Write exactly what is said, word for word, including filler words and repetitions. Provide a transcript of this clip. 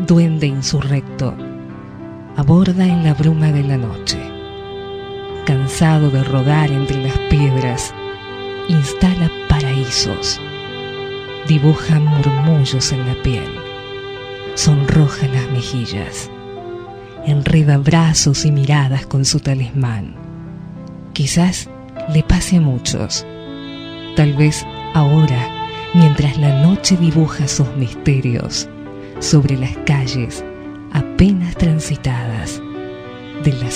duende insurrecto, aborda en la bruma de la noche. Cansado de rodar entre las piedras, instala paraísos, dibuja murmullos en la piel, sonroja las mejillas, enreda brazos y miradas con su talismán. Quizás le pase a muchos, tal vez ahora, mientras la noche dibuja sus misterios sobre las calles apenas transitadas de la